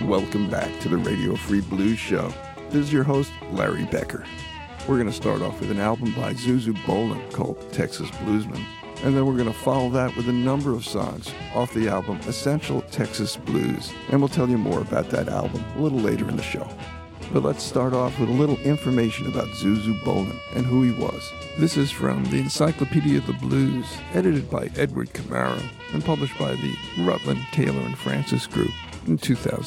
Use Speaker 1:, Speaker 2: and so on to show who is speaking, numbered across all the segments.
Speaker 1: welcome back to the Radio Free Blues Show. This is your host, Larry Becker. We're going to start off with an album by Zuzu Bolin called Texas Bluesman, and then we're going to follow that with a number of songs off the album Essential Texas Blues, and we'll tell you more about that album a little later in the show. But let's start off with a little information about Zuzu Bolin and who he was. This is from the Encyclopedia of the Blues, edited by Edward Camaro and published by the Rutland, Taylor and Francis Group in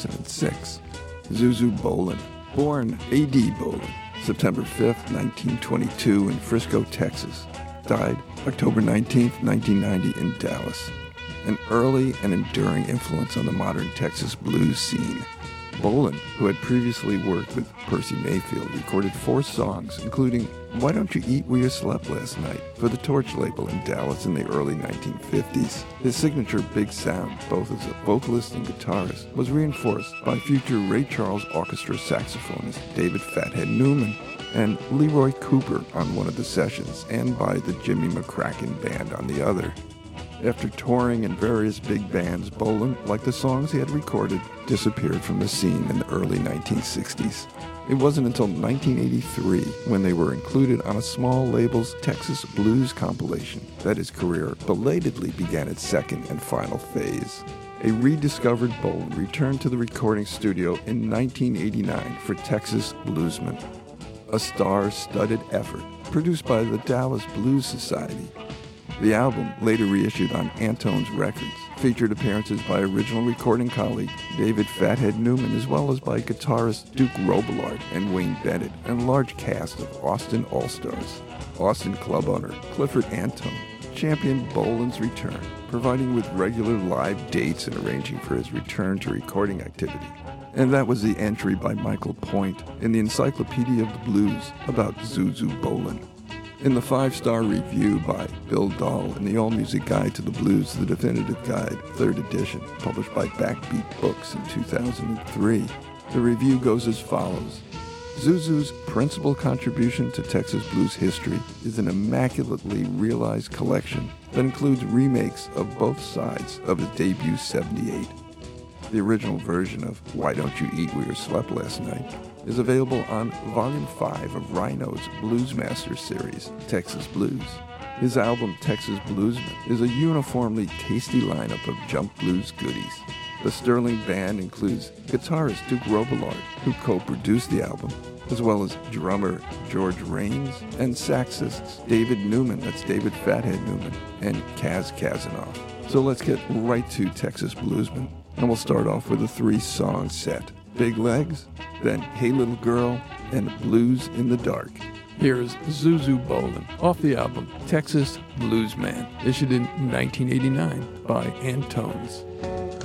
Speaker 1: 2006. Zuzu Bolin, born A.D. Bolin, September 5th, 1922 in Frisco, Texas. Died October 19th, 1990 in Dallas. An early and enduring influence on the modern Texas blues scene. Bolin, who had previously worked with Percy Mayfield, recorded 4 songs, including Why Don't You Eat Where You Slept Last Night for the Torch label in Dallas in the early 1950s. His signature big sound, both as a vocalist and guitarist, was reinforced by future Ray Charles Orchestra saxophonist David Fathead Newman and Leroy Cooper on one of the sessions, and by the Jimmy McCracken Band on the other. After touring in various big bands, Bolin, like the songs he had recorded, disappeared from the scene in the early 1960s. It wasn't until 1983, when they were included on a small label's Texas Blues compilation, that his career belatedly began its second and final phase. A rediscovered Bolin returned to the recording studio in 1989 for Texas Bluesman, a star-studded effort produced by the Dallas Blues Society. The album, later reissued on Antone's Records, featured appearances by original recording colleague David Fathead Newman, as well as by guitarist Duke Robillard and Wayne Bennett, and a large cast of Austin All-Stars. Austin club owner Clifford Antone championed Bolin's return, providing with regular live dates and arranging for his return to recording activity. And that was the entry by Michael Point in the Encyclopedia of the Blues about Zuzu Bolin. In the 5-star review by Bill Dahl in the All-Music Guide to the Blues, the Definitive Guide, 3rd edition, published by Backbeat Books in 2003, the review goes as follows. Zuzu's principal contribution to Texas blues history is an immaculately realized collection that includes remakes of both sides of his debut 78. The original version of Why Don't You Eat Where You Slept Last Night is available on Volume 5 of Rhino's Bluesmaster series, Texas Blues. His album, Texas Bluesman, is a uniformly tasty lineup of jump blues goodies. The Sterling Band includes guitarist Duke Robillard, who co-produced the album, as well as drummer George Raines and saxists David Newman, that's David Fathead Newman, and Kaz Kazanoff. So let's get right to Texas Bluesman, and we'll start off with a 3-song set. Big Legs, then Hey Little Girl, and Blues in the Dark. Here's Zuzu Bolin off the album Texas Bluesman, issued in 1989 by Antones.